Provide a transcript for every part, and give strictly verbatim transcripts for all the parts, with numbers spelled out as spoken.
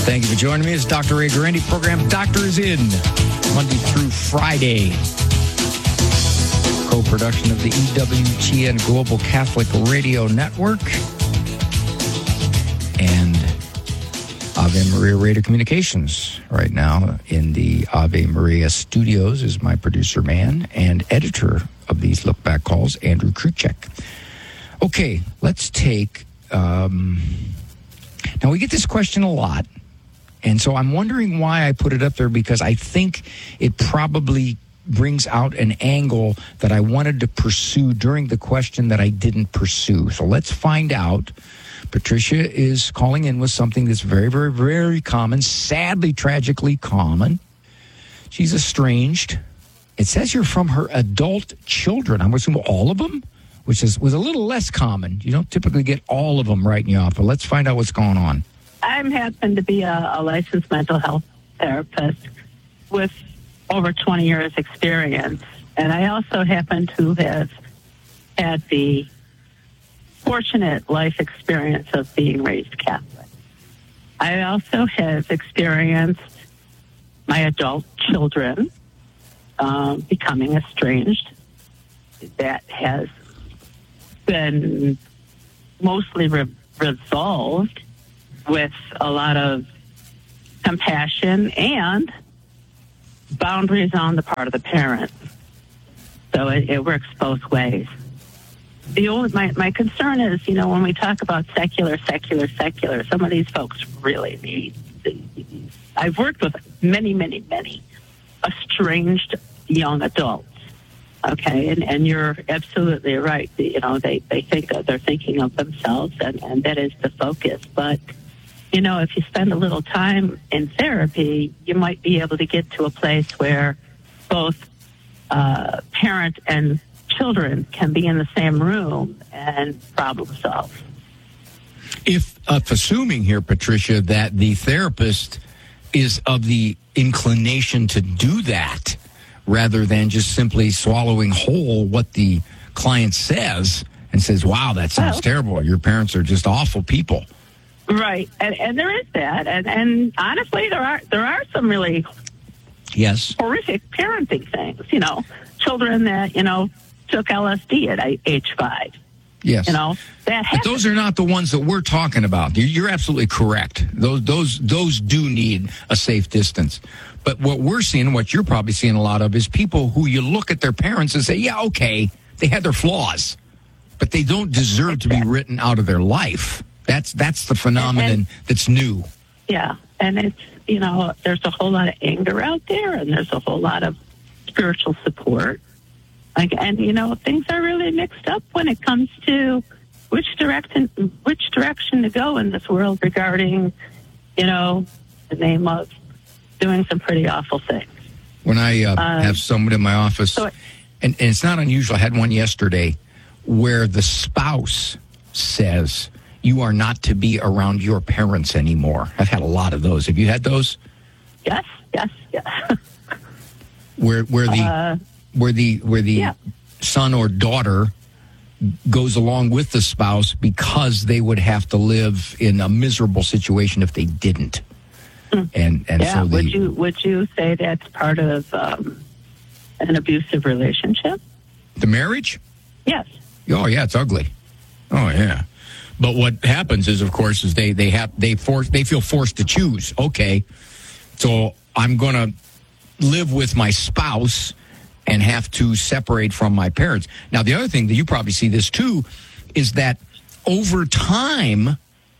Thank you for joining me. It's Doctor Ray Guarendi. Program Doctor is in Monday through Friday. Co-production of the E W T N Global Catholic Radio Network and Ave Maria Radio Communications. Right now in the Ave Maria studios is my producer man and editor of these Look Back Calls, Andrew Kruchek. Okay, let's take... Um, now, we get this question a lot, and so I'm wondering why I put it up there, because I think it probably brings out an angle that I wanted to pursue during the question that I didn't pursue. So let's find out. Patricia is calling in with something that's very, very, very common, sadly, tragically common. She's estranged. It says you're from her adult children. I'm assuming all of them, which is was a little less common. You don't typically get all of them writing you off, but let's find out what's going on. I happen to be a, a licensed mental health therapist with over twenty years experience. And I also happen to have had the fortunate life experience of being raised Catholic. I also have experienced my adult children um, becoming estranged. That has been mostly re- resolved with a lot of compassion and boundaries on the part of the parent. So it, it works both ways. The only, my, my concern is, you know, when we talk about secular, secular, secular, some of these folks really need... I've worked with many, many, many estranged young adults. Okay, and, and you're absolutely right. You know, they, they think of, they're thinking of themselves, and, and that is the focus. But, you know, if you spend a little time in therapy, you might be able to get to a place where both uh, parent and children can be in the same room and problem solve. If, uh, assuming here, Patricia, that the therapist is of the inclination to do that, rather than just simply swallowing whole what the client says and says, wow, that sounds well, terrible. Your parents are just awful people. Right. And, and there is that. And, and honestly, there are there are some really yes horrific parenting things. You know, children that, you know, took L S D at age five. Yes. You know, that happens. But those are not the ones that we're talking about. You're absolutely correct. Those those those do need a safe distance. But what we're seeing, what you're probably seeing a lot of, is people who you look at their parents and say, yeah, okay, they had their flaws, but they don't deserve to be written out of their life. That's that's the phenomenon and, and, that's new. Yeah, and it's, you know, there's a whole lot of anger out there, and there's a whole lot of spiritual support. Like, and, you know, things are really mixed up when it comes to which direction, which direction to go in this world regarding, you know, the name of doing some pretty awful things. When I uh, um, have someone in my office, so it, and, and it's not unusual, I had one yesterday where the spouse says, you are not to be around your parents anymore. I've had a lot of those. Have you had those? Yes, yes, yes. where where the uh, where the where the yeah. son or daughter goes along with the spouse because they would have to live in a miserable situation if they didn't. And and yeah, so the, would you would you say that's part of um, an abusive relationship? The marriage? Yes. Oh yeah, it's ugly. Oh yeah. But what happens is, of course, is they they have they force they feel forced to choose. Okay, so I'm going to live with my spouse and have to separate from my parents. Now, the other thing that you probably see this too is that over time,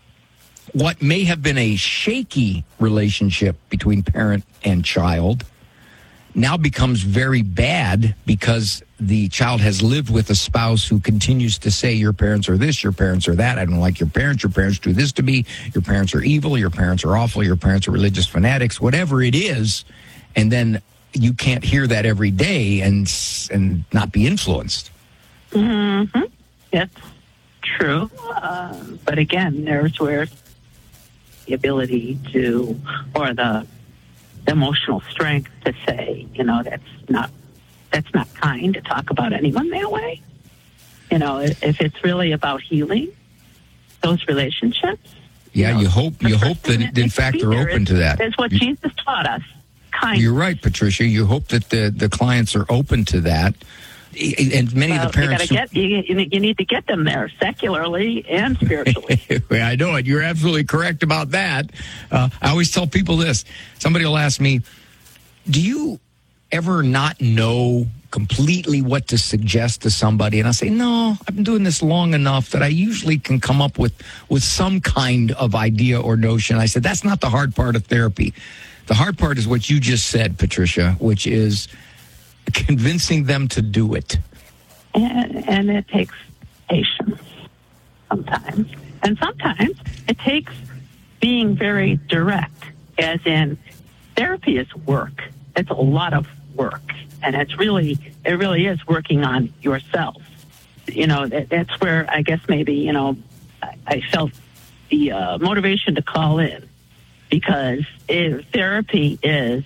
what may have been a shaky relationship between parent and child now becomes very bad because the child has lived with a spouse who continues to say, your parents are this, your parents are that, I don't like your parents, your parents do this to me, your parents are evil, your parents are awful, your parents are religious fanatics, whatever it is, and then you can't hear that every day and and not be influenced. Mm-hmm. That's true. Uh, but again, there's where the ability to, or the emotional strength to say, you know, that's not that's not kind to talk about anyone that way. You know, if it's really about healing those relationships, Yeah, you, know, you hope you hope that in fact they're open to that. That's what you, Jesus taught us. Kindness. You're right, Patricia. You hope that the, the clients are open to that. And many well, of the parents... You, gotta get, you, you need to get them there, secularly and spiritually. I know it. You're absolutely correct about that. Uh, I always tell people this. Somebody will ask me, do you ever not know completely what to suggest to somebody? And I say, no, I've been doing this long enough that I usually can come up with, with some kind of idea or notion. I said, that's not the hard part of therapy. The hard part is what you just said, Patricia, which is convincing them to do it. And, and it takes patience sometimes. And sometimes it takes being very direct, as in therapy is work. It's a lot of work. And it's really, it really is working on yourself. You know, that, that's where I guess maybe, you know, I, I felt the uh, motivation to call in, because it, therapy is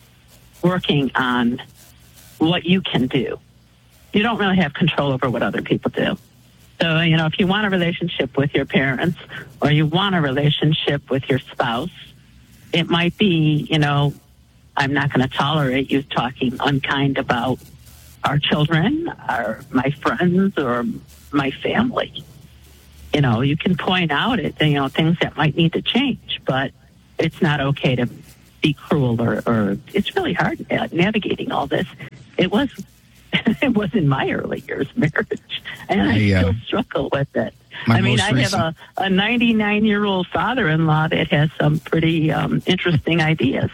working on what you can do. You don't really have control over what other people do. So, you know, if you want a relationship with your parents or you want a relationship with your spouse, it might be, you know, I'm not going to tolerate you talking unkind about our children, or my friends, or my family. You know, you can point out it, you know, things that might need to change, but it's not okay to be cruel, or, or it's really hard navigating all this. It was, it was in my early years marriage, and I, I uh, still struggle with it. I mean, I recent... have a, a ninety-nine-year-old father-in-law that has some pretty um, interesting ideas.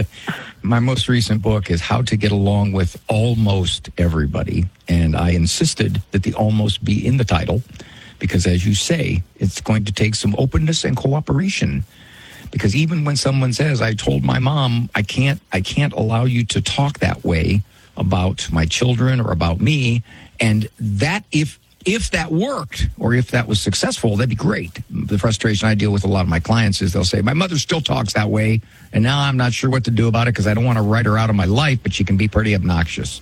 My most recent book is How to Get Along with Almost Everybody, and I insisted that the almost be in the title, because as you say, it's going to take some openness and cooperation. Because even when someone says, I told my mom, I can't, I can't allow you to talk that way about my children or about me, and that if if that worked, or if that was successful, that'd be great. The frustration I deal with a lot of my clients is they'll say, my mother still talks that way, and now I'm not sure what to do about it because I don't want to write her out of my life, but she can be pretty obnoxious.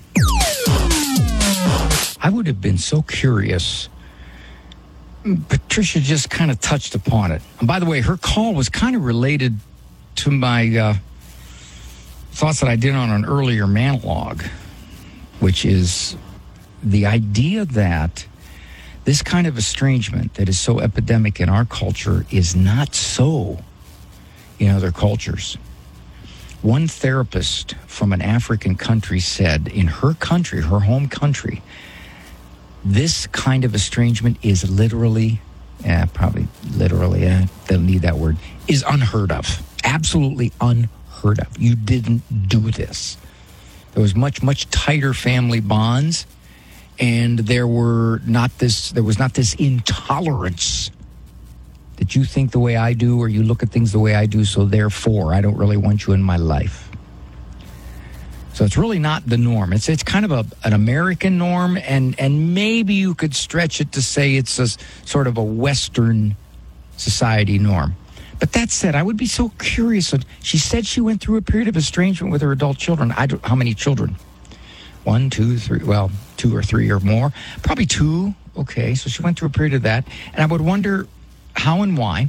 I would have been so curious. Patricia just kind of touched upon it. And by the way, her call was kind of related to my uh, thoughts that I did on an earlier monologue, which is the idea that this kind of estrangement that is so epidemic in our culture is not so in other cultures. One therapist from an African country said in her country, her home country, this kind of estrangement is literally, yeah, probably literally, eh, they'll need that word, is unheard of. Absolutely unheard of. You didn't do this. There was much, much tighter family bonds, and there were not this, there was not this intolerance that you think the way I do, or you look at things the way I do, so therefore I don't really want you in my life. So it's really not the norm. It's it's kind of a an American norm, and, and maybe you could stretch it to say it's a sort of a Western society norm. But that said, I would be so curious. She said she went through a period of estrangement with her adult children. I don't, how many children? One, two, three, well, two or three or more. Probably two. Okay, so she went through a period of that. And I would wonder how and why.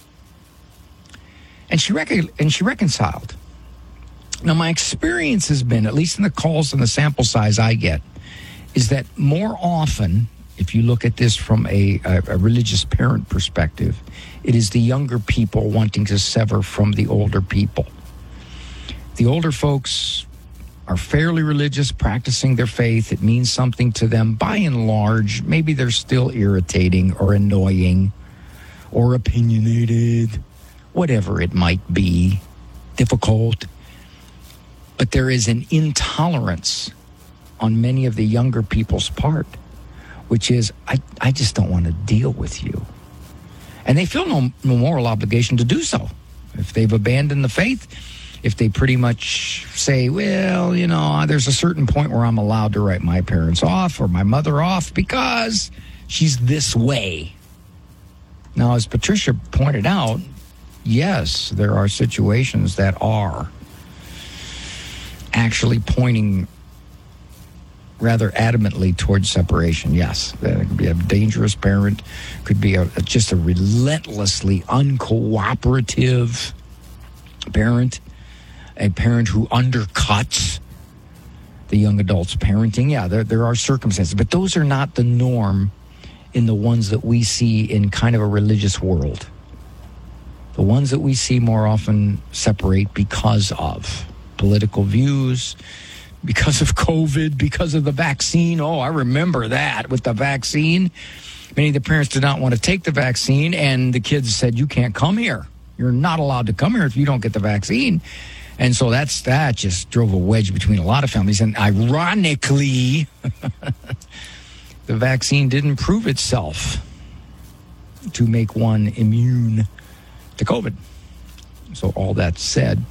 And she rec- and she reconciled. Now, my experience has been, at least in the calls and the sample size I get, is that more often, if you look at this from a, a, a religious parent perspective, it is the younger people wanting to sever from the older people. The older folks are fairly religious, practicing their faith. It means something to them. By and large, maybe they're still irritating or annoying or opinionated, whatever it might be, difficult. But there is an intolerance on many of the younger people's part, which is, I, I just don't want to deal with you. And they feel no, no moral obligation to do so. If they've abandoned the faith, if they pretty much say, well, you know, there's a certain point where I'm allowed to write my parents off or my mother off because she's this way. Now, as Patricia pointed out, yes, there are situations that are actually pointing rather adamantly towards separation. Yes, that could be a dangerous parent, could be a, just a relentlessly uncooperative parent, a parent who undercuts the young adult's parenting. Yeah, there, there are circumstances, but those are not the norm in the ones that we see in kind of a religious world. The ones that we see more often separate because of political views, because of COVID, because of the vaccine. Oh, I remember that with the vaccine. Many of the parents did not want to take the vaccine, and the kids said, you can't come here. You're not allowed to come here if you don't get the vaccine. And so that's that just drove a wedge between a lot of families. And ironically, the vaccine didn't prove itself to make one immune to COVID. So all that said,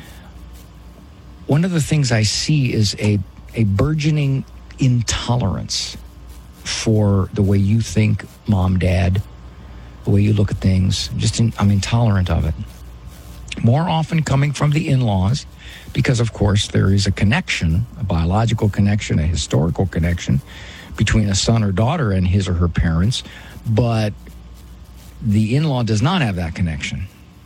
one of the things I see is a, a burgeoning intolerance for the way you think, mom, dad, the way you look at things. Just in, I'm intolerant of it. More often coming from the in-laws, because, of course, there is a connection, a biological connection, a historical connection between a son or daughter and his or her parents, but the in-law does not have that connection.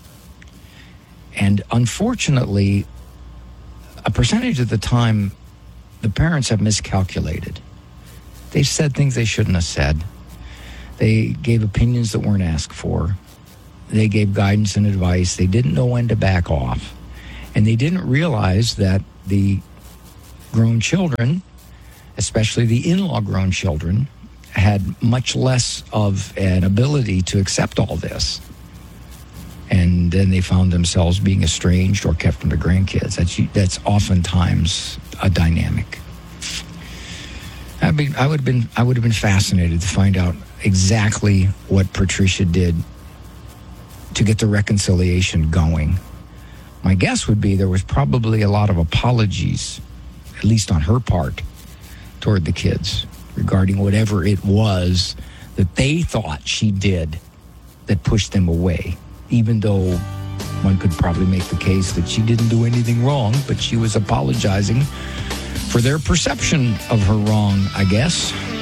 And unfortunately, a percentage of the time, the parents have miscalculated. They said things they shouldn't have said. They gave opinions that weren't asked for. They gave guidance and advice. They didn't know when to back off. And they didn't realize that the grown children, especially the in-law grown children, had much less of an ability to accept all this. And then they found themselves being estranged or kept from the grandkids. That's that's oftentimes a dynamic. I'd be, I would have been I would have been fascinated to find out exactly what Patricia did to get the reconciliation going. My guess would be there was probably a lot of apologies, at least on her part, toward the kids regarding whatever it was that they thought she did that pushed them away. Even though one could probably make the case that she didn't do anything wrong, but she was apologizing for their perception of her wrong, I guess.